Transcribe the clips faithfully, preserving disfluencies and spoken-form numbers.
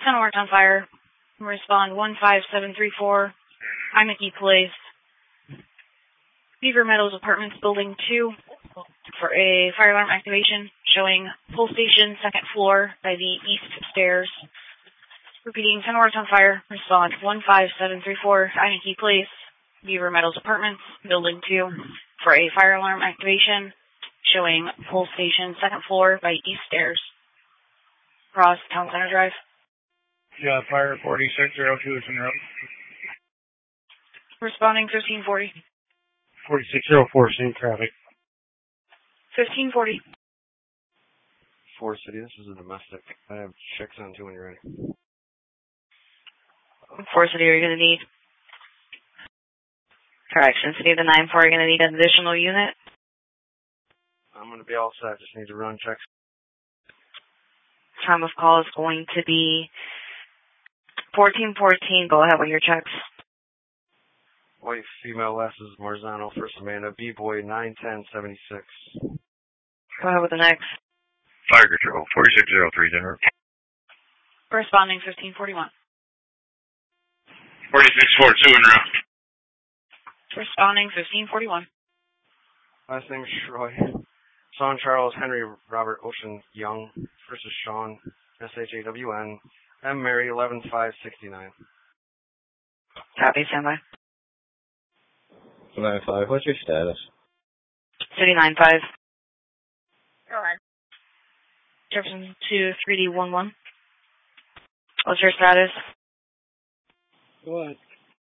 Center Marked on fire. Respond one five seven three four, Imaki Place, Beaver Meadows Apartments, Building two, for a fire alarm activation showing pull station, second floor by the east stairs. Repeating, Center Marked on fire. Respond one five seven three four, Imaki Place, Beaver Meadows Apartments, Building two, for a fire alarm activation showing pull station, second floor by east stairs. Cross Town Center Drive. Yeah, fire forty-six oh two is en route. Responding fifteen forty. forty-six oh four, same traffic. fifteen forty. Four City, this is a domestic. I have checks on two when you're ready. Four City, are you going to need? Correction, City of the nine four, are you going to need an additional unit? I'm going to be all set. Just need to run checks. Time of call is going to be fourteen fourteen. Go ahead with your checks. White female last is Marzano, first Amanda, B-boy nine ten seventy-six. Go ahead with the next. Fire Control, forty-six oh three, Denver. Corresponding fifteen forty-one. forty-six forty-two en route. Responding fifteen forty-one. Last name is Troy. Son Charles Henry Robert Ocean Young. First is Sean, S H A W N. M Mary eleven five sixty-nine. Copy, standby. nine five, what's your status? City nine five. Go ahead. Jefferson to three D one one. What's your status? Go ahead.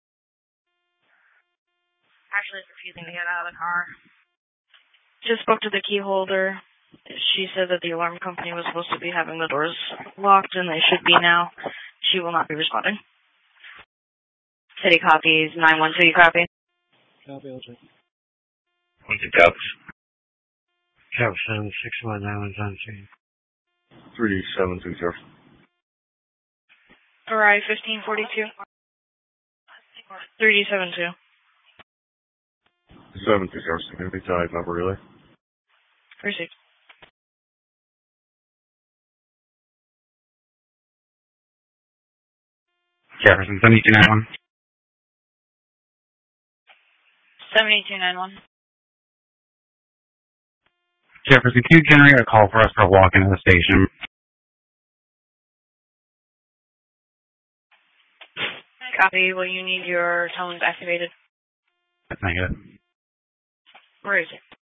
Actually, it's refusing to get out of the car. Just spoke to the key holder. She said that the alarm company was supposed to be having the doors locked, and they should be now. She will not be responding. City copies nine one two, you copy? Copy, I'll check. One two copies. Jefferson, six one nine one seven three. three seven two zero. Arrive fifteen forty-two. three D seven two. seven two zero, significantly tied, number relay. Received. Jefferson, seventy-two ninety-one. seventy-two ninety-one. Jefferson, can you generate a call for us for a walk into the station? Copy. Will you need your tones activated? Negative. Where is it?